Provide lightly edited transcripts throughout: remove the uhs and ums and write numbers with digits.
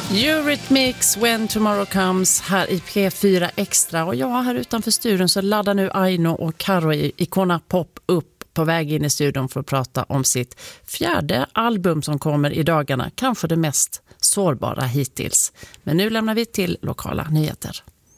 Eurythmics, When Tomorrow Comes här i P4 Extra. Och jag här utanför studion så laddar nu Aino och Karo i Icona Pop upp på väg in i studion för att prata om sitt 4:e album som kommer i dagarna. Kanske det mest sårbara hittills. Men nu lämnar vi till lokala nyheter.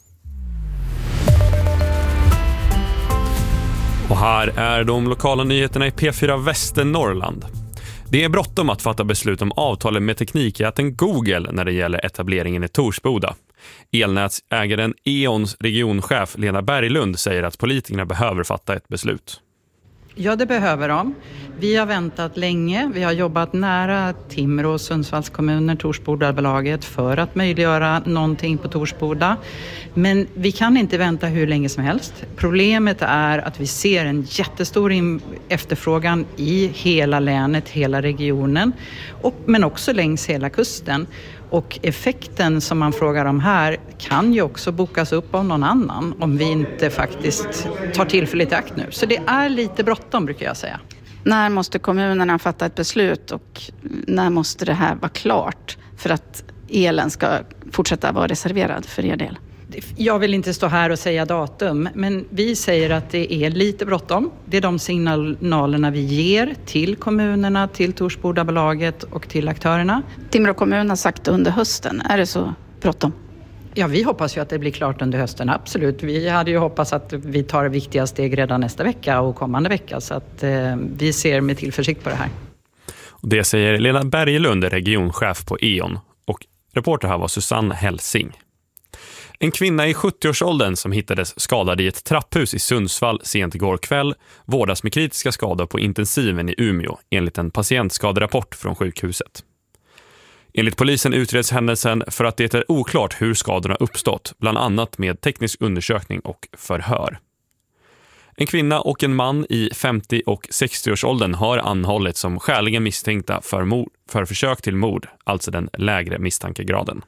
Och här är de lokala nyheterna i P4 Västernorrland. Det är bråttom att fatta beslut om avtalet med teknikjätten Google när det gäller etableringen i Torsboda. Elnätsägaren E.ONs regionchef Lena Berglund säger att politikerna behöver fatta ett beslut. Ja, det behöver de. Vi har väntat länge. Vi har jobbat nära Timrå och Sundsvalls kommuner, Torsbodabolaget, för att möjliggöra någonting på Torsboda. Men vi kan inte vänta hur länge som helst. Problemet är att vi ser en jättestor efterfrågan i hela länet, hela regionen, men också längs hela kusten. Och effekten som man frågar om här kan ju också bokas upp av någon annan om vi inte faktiskt tar tillfälligt i akt nu. Så det är lite bråttom, brukar jag säga. När måste kommunerna fatta ett beslut och när måste det här vara klart för att elen ska fortsätta vara reserverad för er del? Jag vill inte stå här och säga datum, men vi säger att det är lite bråttom. Det är de signalerna vi ger till kommunerna, till Torsbodabolaget och till aktörerna. Timrå kommun har sagt under hösten. Är det så bråttom? Ja, vi hoppas ju att det blir klart under hösten, absolut. Vi hade ju hoppats att vi tar viktiga steg redan nästa vecka och kommande vecka, så att vi ser med tillförsikt på det här. Och det säger Lena Berglund, regionchef på E.ON, och reporter här var Susanne Helsing. En kvinna i 70-årsåldern som hittades skadad i ett trapphus i Sundsvall sent igår kväll vårdas med kritiska skador på intensiven i Umeå enligt en patientskaderapport från sjukhuset. Enligt polisen utreds händelsen för att det är oklart hur skadorna uppstått, bland annat med teknisk undersökning och förhör. En kvinna och en man i 50- och 60-årsåldern har anhållits som skäligen misstänkta för försök till mord, alltså den lägre misstankegraden.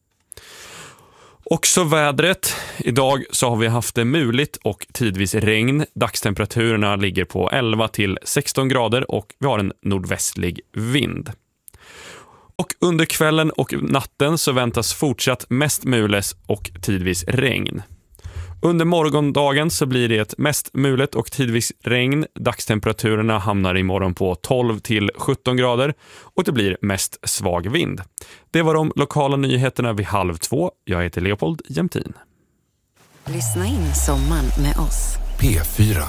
Också vädret. Idag så har vi haft det muligt och tidvis regn. Dagstemperaturerna ligger på 11 till 16 grader och vi har en nordvästlig vind. Och under kvällen och natten så väntas fortsatt mest mules och tidvis regn. Under morgondagen så blir det ett mest mulet och tidvis regn. Dagstemperaturerna hamnar imorgon på 12 till 17 grader och det blir mest svag vind. Det var de lokala nyheterna vid 1:30. Jag heter Leopold Jämtin. Lyssna in sommaren med oss. P4.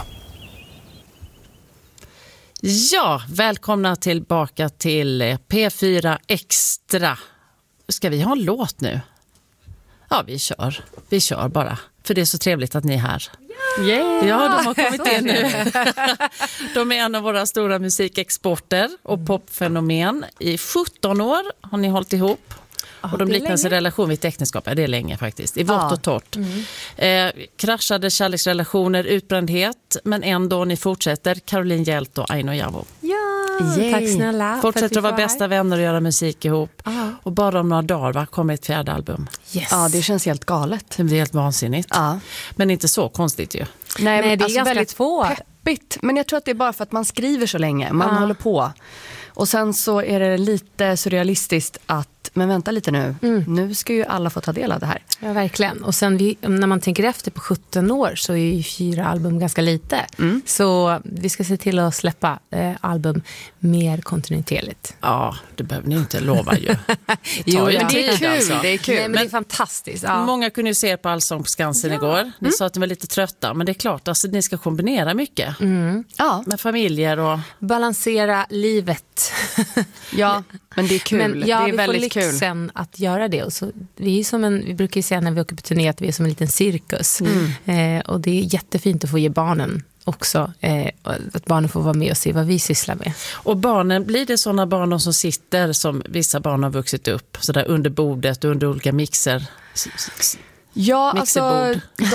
Ja, välkomna tillbaka till P4 Extra. Ska vi ha en låt nu? Ja, vi kör bara. För det är så trevligt att ni är här. Yeah. Ja, de har kommit in nu. De är en av våra stora musikexporter och popfenomen. I 17 år har ni hållit ihop. Och de liknas i relation vid äktenskap. Ja, det är länge faktiskt. I vått och torrt. Kraschade kärleksrelationer, utbrändhet. Men ändå ni fortsätter. Caroline Hjält och Aino Javo. Yay. Tack snälla. Fortsätter att vara bästa vänner och göra musik ihop. Och bara om några dagar kommer ett 4:e album. Yes. Ja, det känns helt galet. Det blir helt vansinnigt. Men inte så konstigt ju. Nej, det är alltså ganska väldigt peppigt. Men jag tror att det är bara för att man skriver så länge. Man håller på. Och sen så är det lite surrealistiskt att, men vänta lite nu. Nu ska ju alla få ta del av det här. Ja, verkligen. Och sen när man tänker efter på 17 år så är ju 4 album ganska lite. Så vi ska se till att släppa album mer kontinuerligt. Ja, det behöver ni inte lova ju. Jo, men det är kul. Alltså. Det är kul. Nej, men det är fantastiskt. Ja. Många kunde ju se på Allsång på Skansen igår. Ni sa att ni var lite trötta, men det är klart alltså, ni ska kombinera mycket. Med familjer och balansera livet. Ja, men det är kul. Men, ja, det är väldigt kul. Sen att göra det. Och så, vi brukar ju säga när vi åker på turné att vi är som en liten cirkus. Och det är jättefint att få ge barnen också. Att barnen får vara med och se vad vi sysslar med. Och barnen, blir det sådana barn som sitter som vissa barn har vuxit upp så där under bordet och under olika mixer? Ja, alltså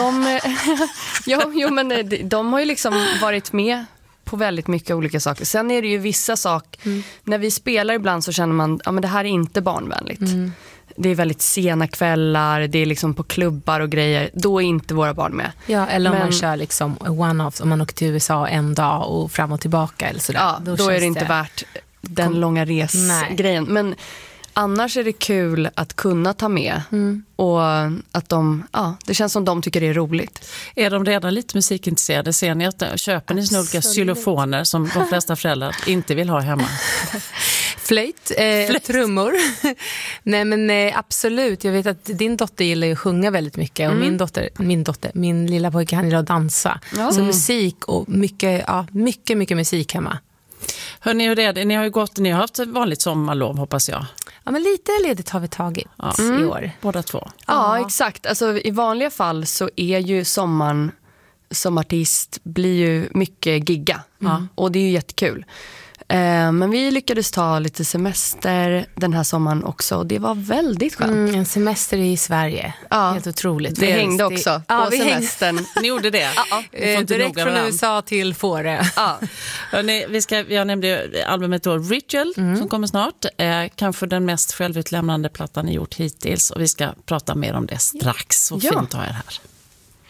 de har ju liksom varit med på väldigt mycket olika saker. Sen är det ju vissa saker, när vi spelar ibland så känner man att det här är inte barnvänligt. Det är väldigt sena kvällar, det är liksom på klubbar och grejer. Då är inte våra barn med. Ja, eller om man kör liksom one-offs, om man åker till USA en dag och fram och tillbaka eller sådär. Ja, då är det inte värt den långa resgrejen. Men annars är det kul att kunna ta med och att det känns som de tycker det är roligt. Är de redan lite musikintresserade? Ser ni att köper ni såna olika xylofoner som de flesta föräldrar inte vill ha hemma? Flöjt. Trummor. Nej men absolut, jag vet att din dotter gillar ju att sjunga väldigt mycket och min lilla pojke, han gillar att dansa. Så musik och mycket musik hemma. Hörrni, hur är det? Ni har haft ett vanligt sommarlov, hoppas jag. Ja, men lite ledigt har vi tagit i år. Båda två. Ja, exakt. Alltså, i vanliga fall så är ju sommaren som artist blir ju mycket gigga. Och det är ju jättekul. Men vi lyckades ta lite semester den här sommaren också och det var väldigt skönt. En semester i Sverige. Helt otroligt. Det hängde också på semestern. Ni gjorde det? Direkt från USA till Fårö. Jag nämnde ju albumet då, Ritual, som kommer snart. Kanske den mest självutlämnande plattan ni gjort hittills och vi ska prata mer om det strax. Så fint har jag det här.